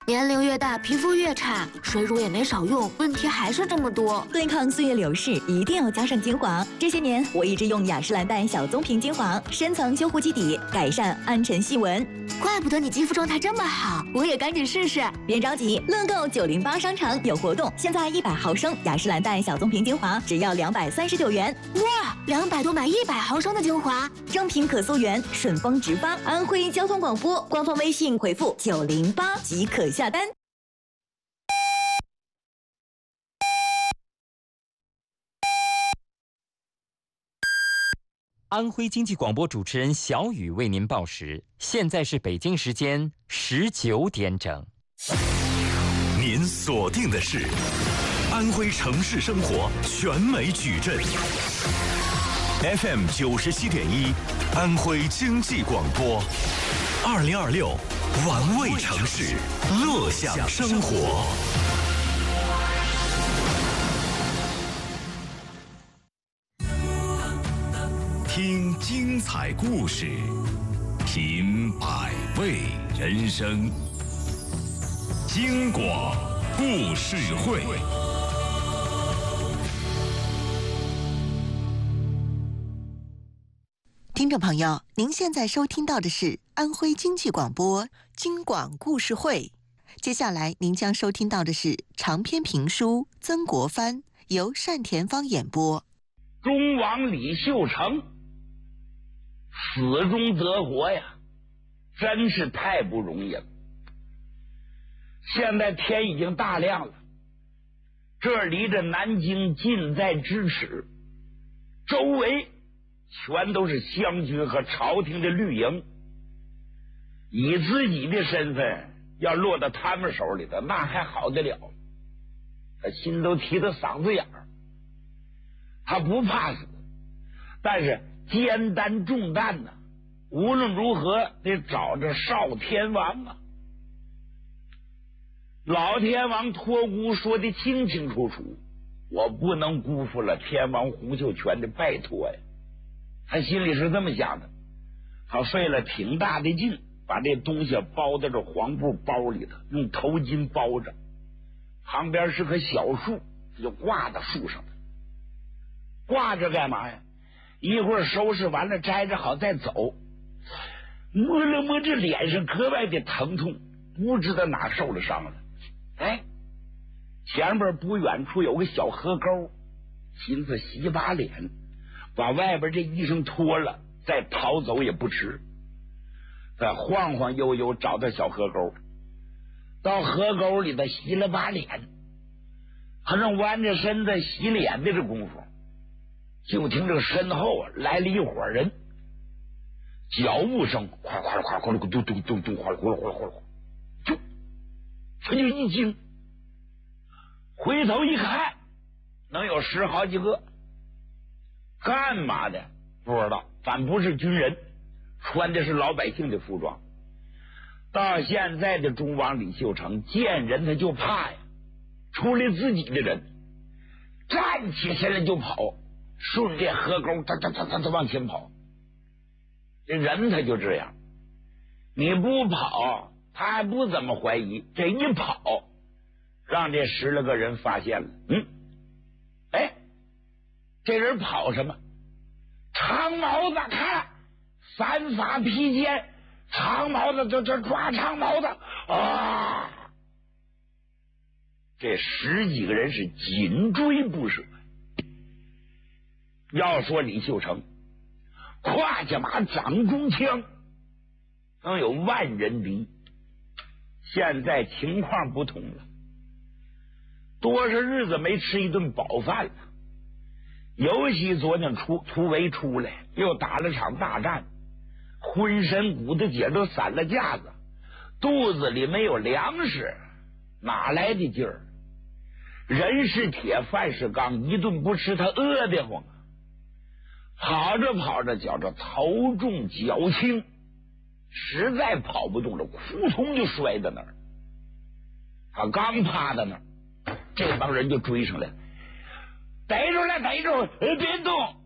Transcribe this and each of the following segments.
年龄越大，皮肤越差，水乳也没少用，问题还是这么多。 对抗岁月流逝，一定要加上精华。这些年，我一直用雅诗兰黛小棕瓶精华，深层修护基底，改善暗沉细纹。 怪不得你肌肤状态这么好，我也赶紧试试。 别着急，乐购908商城有活动，现在100毫升雅诗兰黛小棕瓶精华只要239元。 哇，200多买100毫升的精华， 正品可溯源，顺丰直发。安徽交通广播官方微信回复908即可下单。 安徽经济广播主持人小雨为您报时，现在是北京时间19点整。 您锁定的是安徽城市生活全美矩阵 FM 97.1，安徽经济广播，2026玩味城市，乐享生活。听精彩故事，品百味人生。京广故事会。 听众朋友，您现在收听到的是安徽经济广播京广故事会。接下来您将收听到的是长篇评书《曾国藩》，由单田芳演播。 忠王李秀成死中得活呀，真是太不容易了。现在天已经大亮了，这离着南京近在咫尺，周围全都是湘军和朝廷的绿营，以自己的身份要落到他们手里头，那还好得了。他心都提到嗓子眼儿，他不怕死，但是肩担重担呢，无论如何得找着少天王啊。老天王托孤说的清清楚楚，我不能辜负了天王洪秀全的拜托呀。他心里是这么想的，他费了挺大的劲，把这东西包在这黄布包里头，用头巾包着，旁边是棵小树，就挂在树上的。挂着干嘛呀？一会儿收拾完了摘着好再走。摸了摸这脸上格外的疼痛，不知道哪受了伤了。哎，前边不远处有个小河沟，寻思洗把脸，把外边这衣裳脱了，再逃走也不迟。再晃晃悠悠找到小河沟，到河沟里头洗了把脸，他正弯着身子洗脸的这功夫，就听这身后来了一伙人，脚步声哗哗哗哗咚咚咚咚哗哗哗哗，就他就一惊，回头一看，能有10好几个，干嘛的不知道，反不是军人，穿的是老百姓的服装。到现在的忠王李秀成见人他就怕呀，除了自己的人，站起身来就跑，顺着河沟他往前跑。这人他就这样，你不跑他还不怎么怀疑，这一跑让这10来个人发现了。哎，这人跑什么？长毛子，看3发披肩，长毛子这抓长毛子啊！这10几个人是紧追不舍。要说李秀成胯下马掌中枪，能有万人敌。现在情况不同了，多少日子没吃一顿饱饭了。尤其昨天突围出来，又打了场大战，浑身骨头节都散了架子，肚子里没有粮食，哪来的劲儿？人是铁，饭是钢，一顿不吃他饿得慌啊！跑着跑着，觉着头重脚轻，实在跑不动了，扑通就摔在那儿。他刚趴在那儿，这帮人就追上来了，逮住了，逮住，别动！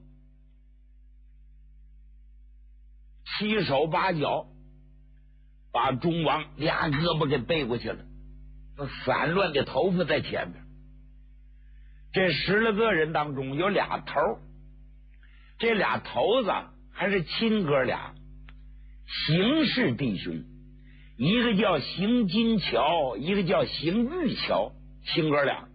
七手八脚把忠王俩胳膊给背过去了， 散乱的头发在前面。这10来个人当中有俩头，这俩头子还是亲哥俩，邢氏弟兄，一个叫邢金桥，一个叫邢玉桥，亲哥俩。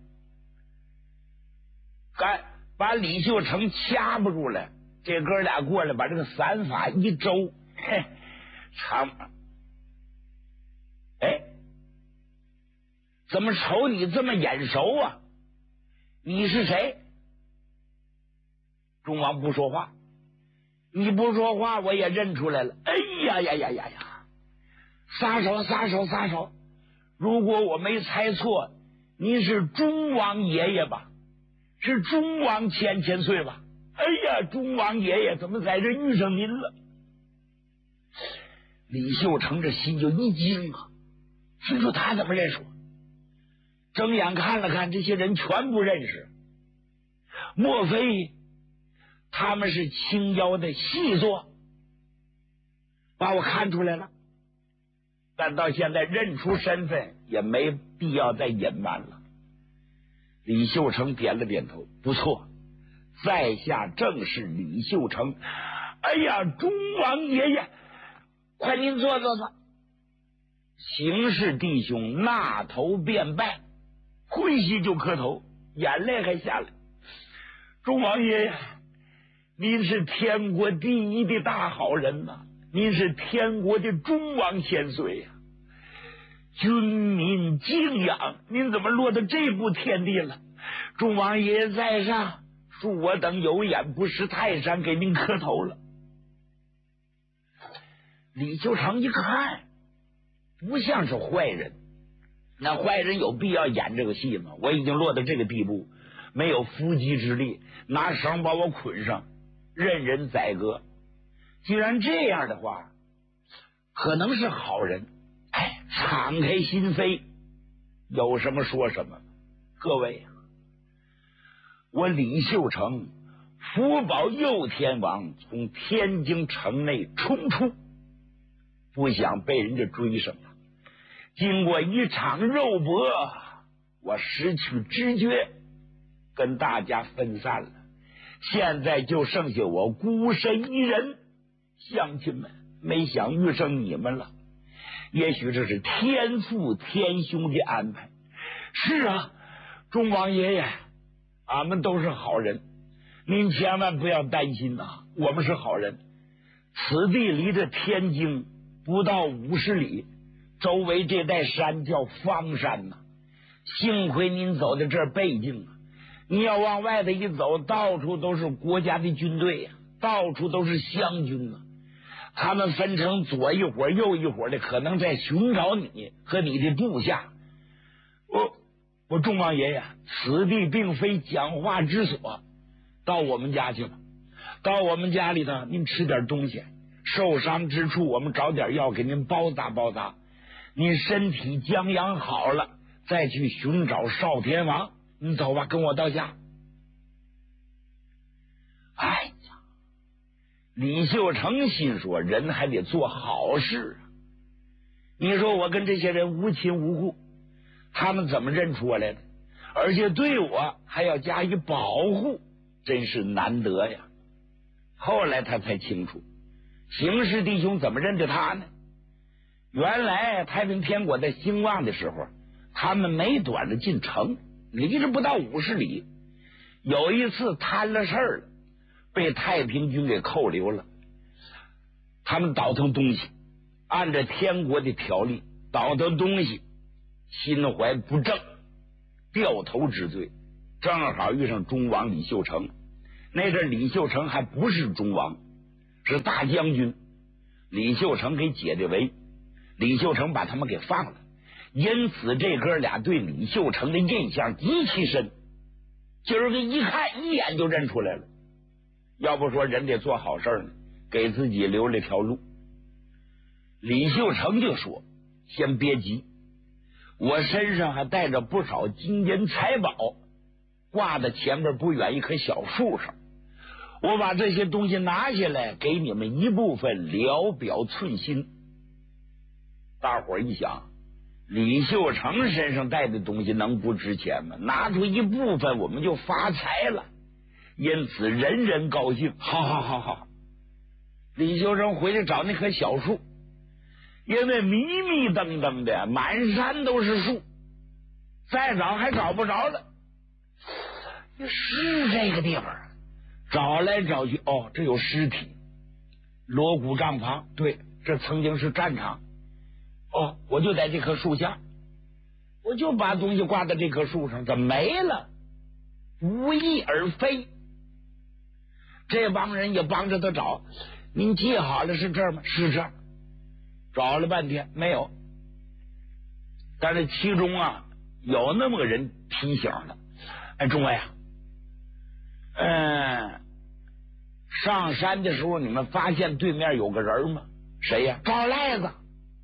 把李秀成掐不住了，这哥俩过来把这个散发一周，怎么瞅你这么眼熟啊？你是谁？忠王不说话，你不说话我也认出来了。哎呀！撒手！如果我没猜错，您是忠王爷爷吧？是忠王千岁吧？哎呀，忠王爷爷怎么在这遇上您了？李秀成这心就一惊啊，听说他怎么认识我？睁眼看了看，这些人全不认识，莫非他们是青妖的细作，把我看出来了？但到现在认出身份也没必要再隐瞒了。李秀成点了点头，不错，在下正是李秀成。哎呀，忠王爷爷，快您坐。邢氏弟兄纳头便拜，跪下就磕头，眼泪还下来。忠王爷爷，您是天国第一的大好人呐，您是天国的忠王千岁呀，君民敬仰，您怎么落到这步田地了？忠王爷爷在上，恕我等有眼不识泰山，给您磕头了。李秀成一看，不像是坏人，那坏人有必要演这个戏吗？我已经落到这个地步，没有伏击之力，拿绳把我捆上，任人宰割。既然这样的话，可能是好人。敞开心扉，有什么说什么。各位，我李秀成福保右天王从天津城内冲出，不想被人家追上了。经过一场肉搏，我失去知觉，跟大家分散了。现在就剩下我孤身一人，乡亲们，没想遇上你们了。也许这是天父天兄的安排。是啊，忠王爷爷，俺们都是好人，您千万不要担心呐，我们是好人。此地离着天津不到50里，周围这带山叫方山呐。幸亏您走的这儿背景啊，你要往外头一走，到处都是国家的军队呀，到处都是湘军啊。他们分成左一伙右一伙的，可能在寻找你和你的部下。我忠王爷爷，此地并非讲话之所，到我们家去吧。到我们家里头，您吃点东西，受伤之处我们找点药给您包扎包扎。您身体将养好了，再去寻找少天王。你走吧，跟我到家。哎呀，李秀成心说，人还得做好事啊。你说我跟这些人无亲无故，他们怎么认出我来的？而且对我还要加以保护，真是难得呀。后来他才清楚，邢氏弟兄怎么认得他呢？原来太平天国在兴旺的时候，他们没短的进城，离着不到50里。有一次摊了事儿了，被太平军给扣留了。他们倒腾东西，按照天国的条例倒腾东西，心怀不正，掉头之罪，正好遇上忠王李秀成。那阵李秀成还不是忠王，是大将军。李秀成给解的围，李秀成把他们给放了。因此这哥俩对李秀成的印象极其深，今儿个一看一眼就认出来了。要不说人得做好事呢，给自己留了条路。李秀成就说，先别急，我身上还带着不少金银财宝，挂在前面不远一棵小树上，我把这些东西拿下来给你们一部分，聊表寸心。大伙儿一想， 李秀成身上带的东西能不值钱吗？拿出一部分我们就发财了，因此人人高兴。好，李秀成回去找那棵小树，因为迷迷瞪瞪的，满山都是树，再找还找不着了。是这个地方，找来找去，哦，这有尸体，锣鼓帐旁，对，这曾经是战场。哦，我就在这棵树下，我就把东西挂在这棵树上，怎么没了？无翼而飞。这帮人也帮着他找，您记好了是这儿吗？是这儿。找了半天没有，但是其中啊有那么个人提醒了，哎，众位啊，上山的时候你们发现对面有个人吗？谁呀？赵赖子。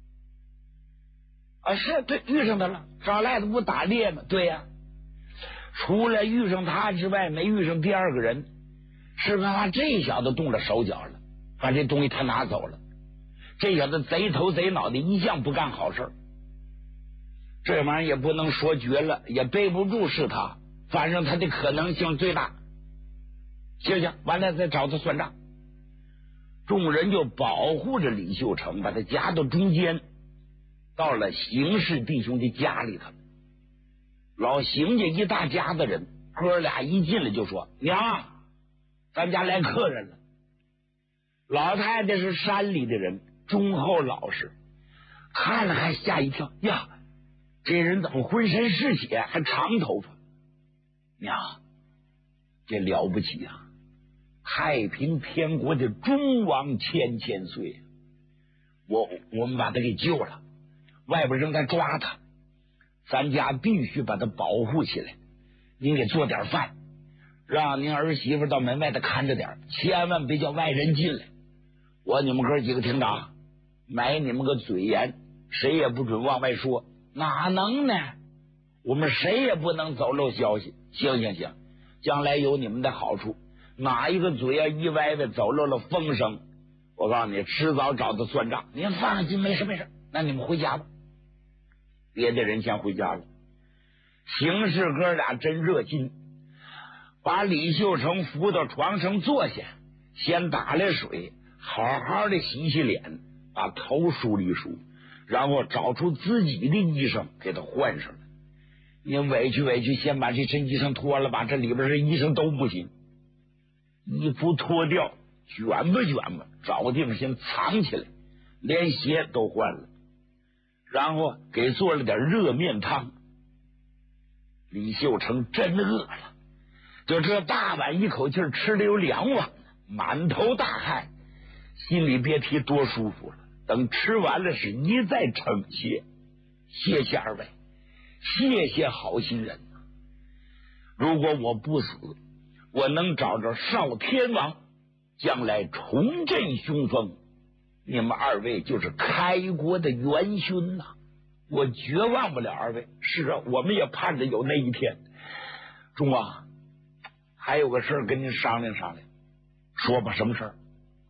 啊，是对，遇上他了。赵赖子不打猎吗？对呀，除了遇上他之外，没遇上第二个人。是吧？这小子动了手脚了，把这东西他拿走了。这小子贼头贼脑的，一向不干好事。这玩意儿也不能说绝了，也背不住是他，反正他的可能性最大。行，完了再找他算账。众人就保护着李秀成，把他夹到中间，到了邢氏弟兄的家里头。老邢家一大家子人，哥俩一进来就说：“娘，咱家来客人了。”老太太是山里的人，忠厚老实，看了还吓一跳，呀，这人怎么浑身是血，还长头发？娘，这了不起啊！太平天国的忠王千岁，我们把他给救了，外边正在抓他，咱家必须把他保护起来。您给做点饭，让您儿媳妇到门外头看着点，千万别叫外人进来。你们哥几个听着，买你们个嘴严，谁也不准往外说。哪能呢？我们谁也不能走漏消息。行，将来有你们的好处。哪一个嘴一歪的走漏了风声，我告诉你，迟早找他算账。您放心，没事。那你们回家吧。别的人先回家了。邢氏哥俩真热心，把李秀成扶到床上坐下，先打来水，好好的洗脸，把头梳理梳，然后找出自己的衣裳给他换上了。你委屈，先把这身衣裳脱了吧，这里边这衣裳都不行。衣服脱掉，卷吧，找地方先藏起来，连鞋都换了，然后给做了点热面汤。李秀成真饿了，就这大碗一口气吃了有2碗，满头大汗，心里别提多舒服了。等吃完了是一再称谢，谢谢二位，谢谢好心人。如果我不死，我能找着少天王，将来重振雄风，你们2位就是开国的元勋呐！我绝望不了2位。是啊，我们也盼着有那一天。忠啊，还有个事儿跟您商量。说吧，什么事儿？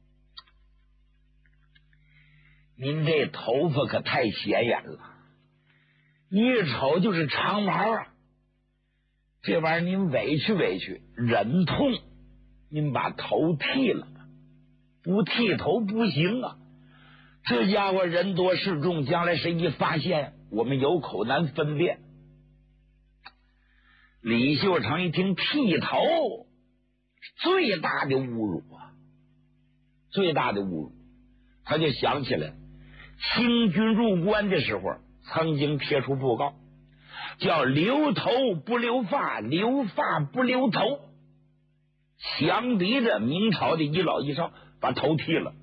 您这头发可太显眼了，一瞅就是长毛啊。这玩意儿您委屈，忍痛，您把头剃了，不剃头不行啊！这家伙人多势众，将来谁一发现，我们有口难分辨。李秀成一听剃头，最大的侮辱啊！最大的侮辱，他就想起来，清军入关的时候，曾经贴出布告，叫留头不留发，留发不留头。强逼着明朝的一老一少把头剃了。